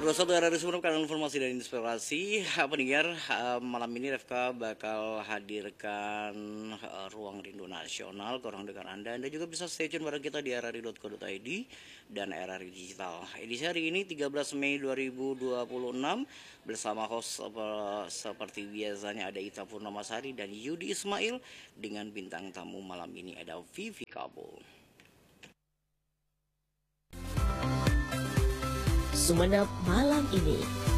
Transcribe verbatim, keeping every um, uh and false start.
Satu R R I Sumeneb, kanal informasi dan inspirasi. Pendengar, eh, malam ini Refka bakal hadirkan eh, Ruang Rindu Nasional ke orang dekat Anda. Anda juga bisa stay tune bareng kita di r r i dot co dot i d dan R R I Digital. Edisi hari ini tiga belas Mei dua ribu dua puluh enam bersama host eh, seperti biasanya ada Ita Purnamasari dan Yudi Ismail, dengan bintang tamu malam ini ada Vivi Kabul. Sumeneb malam ini.